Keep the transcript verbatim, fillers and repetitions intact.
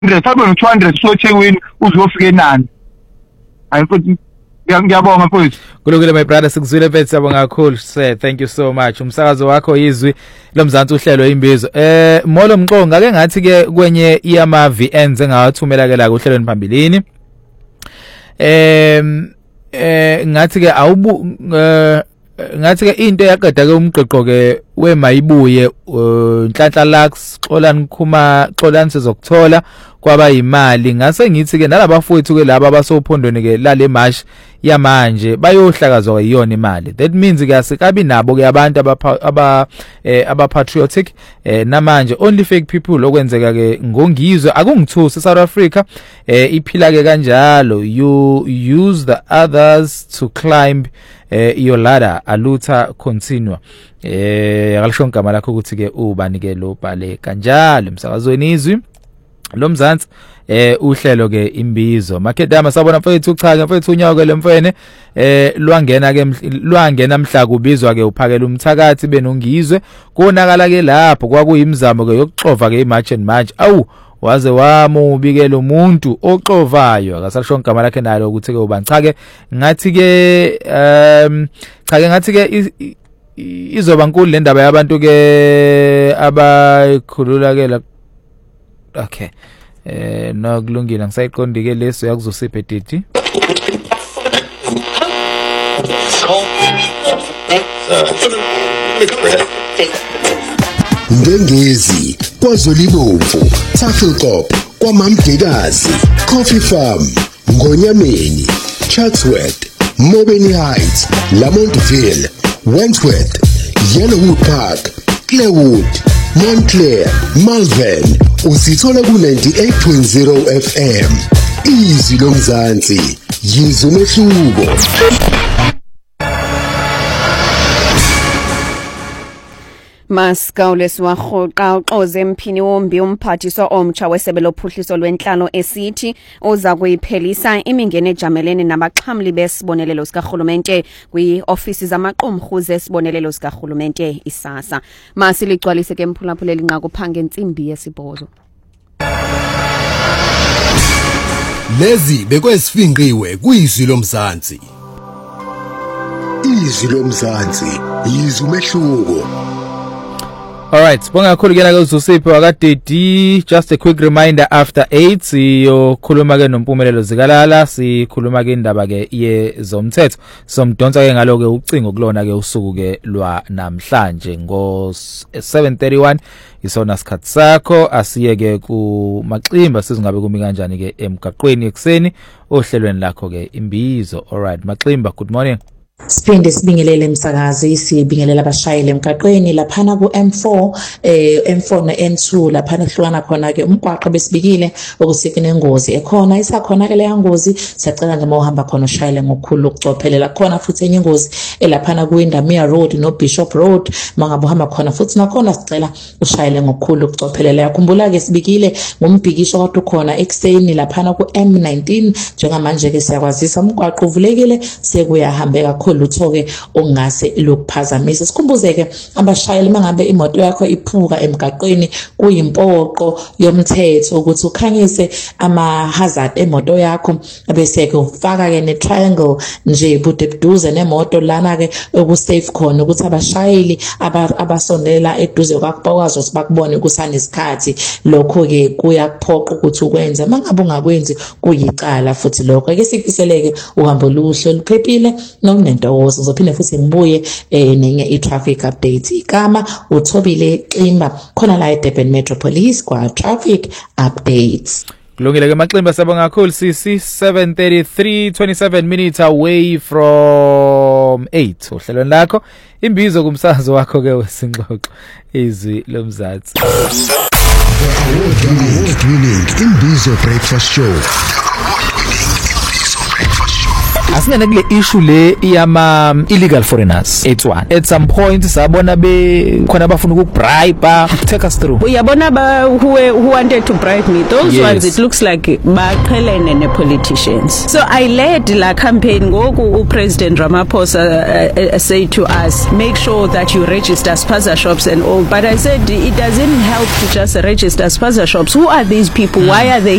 Sabe two hundred sothekwini uzofika enani. Ayifuni ngiyabonga mfowethu. Kulungile my brother, sikuzwile mfethu, siyabonga kakhulu sir, thank you so much. Umsakazo wakho izwi lomzansi uhlelo imbizo. Eh Molo Mqongo, ake ngathi ke kwenye iyama V Ns engawathumela ke la kuhlelweni phambilini. Eh eh ngathi ke awubu ngathi ke into yaqeda ke umqeqo ke wemayibuye Nhlanhla Lux Xolani Khuma Xolani sizokuthola kwaba imali. Ngase ngithi ke nalabafowethu ke laba abasophondweni ke lale march yamanje bayohlakazwa iyona imali. That means ke asikabi nabo ke abantu aba aba patriotic namanje only fake people okwenzeka ke ngongizwe akungithusi South Africa iphila ke kanjalo. You use the others to climb your ladder. Aluta continue. Eh akalisho ngama lakho ukuthi ke ubani ke lo bhale kanjalo emsakazweni izwi lomzansi eh uhlelo ke imbizo. Makedama sabona mfethu uchaza mfethu unyawo ke lemfene eh lwangena ke lwangena mhla kubizwa ke uphakela umthakathi benongizwe konakala ke lapho kwakuyimizamo ke yokuxova ke imatch and match. Awu waze wamubikela umuntu oxovayo akasasho ngama lakhe nalo ukuthi ke ubani. Cha ke ngathi ke um cha ke ngathi ke izoba nkulu le ndaba yabantu ke abakhulula ke la. Okay eh no kulungile ngisayiqondi ke leso yakuzosiphe didi Ngengezi kwaZolibomvu Tafelkop kwaMamdekazi Coffee Farm Ngonyameni Chatsworth Mobeni Heights Lamontville Wentworth Yellowwood Park Clearwood Montclair Malvern usithola ku ninety-eight point zero F M izwi lomzansi yizwe umehluko. Maskawules wahoqa uxoze emphini wombi umphathiswa omtsha wesebe lophuhliso lwenhlalo esithi uza kuyiphelisa imingene ejamelene nabaxhamli besibonelelo sikaRhulumente kwi-ofisi zamaqumrhu zesibonelelo sikaRhulumente isasa. Masiligcwalise ke mphulaphula linqaku phanga entsimbi yesibhozo. Lezi bekwesifinqiwe kuyizwi lomzansi. Izwi lomzansi yizwe umehluko. Alright, bonga kakhulu ke la uzosipho wakadedi. Just a quick reminder, after eight siyokhuluma ke nompumelelo zikalala, sikhuluma ke indaba ke yezomthetho. Somdonsa ke ngalo ke ucingo kulona ke usuku ke lwa namhlanje ngo seven thirty-one isona sikhathi sakho. Asiye ke ku Maximba sizingabe kumi kanjani ke emgaqweni ekseni ohlelweni lakho ke imbizo. Alright Maximba, good morning. Siphinde sibingelele emsakazi, sibingelela abashayeli emgaqweni laphana ku M four eh M four na N two laphana kuhlukana khona ke umgwaqo besibikile okusike nengozi ekhona isakhona ke leya ngozi. Siyacela nje mawuhamba khona ushayele ngokukhulu ukucophelela khona futhi enye ingozi elaphana ku Indamia Road no Bishop Road mangabe uhamba khona futhi nakhona sicela ushayele ngokukhulu ukucophelela. Yakhumbula ke sibikile ngombhikisho kodwa ukhona ekseni laphana ku M nineteen njengamanje ke siyakwazisa umgwaqo uvulekile sekuyahambeka lutho-ke ongase lokuphazamisa. Sikhumbuzeke abashayeli mangabe imoto yakho iphuka emgaqweni kuyimpoqo yomthetho ukuthi ukhanyise ama-hazard emoto yakho bese-ke ufaka-ke ne-triangle nje bude buduze nemoto lana-ke okusafe khona ukuthi abashayeli abasondela eduze kwakho bakwazi ukuthi bakubone kusanesikhathi. Lokho-ke kuyakuphoqa ukuthi ukwenze, mangabe ungakwenzi kuyicala futhi lokho. Ake sikufiseleke uhambo oluhle oluphephile nokunento uzophinde futhi ngibuye eh nenye i-traffic update. Igama uThobile Ximba khona la eDurban Metropolis kwa traffic updates. Kulungile ke Maximba, sabonga kakhulu sisi. Seven thirty-three, twenty-seven minutes away from eight uhlelweni lakho imbizo kumsazo wakho ke wesingxoxo izwi lomzansi. Winning Imbizo Breakfast Show. asingene kule issue le yama illegal foreigners etswana at some point sabona be khona abafuna ukubribe take us through uyabona ba who who wanted to bribe me those yes. ones it looks like baqhelene ne politicians so I led la campaign ngoku u President Ramaphosa uh, uh, say to us make sure that you register spaza shops and all but I said it doesn't help to just register spaza shops who are these people mm. why are they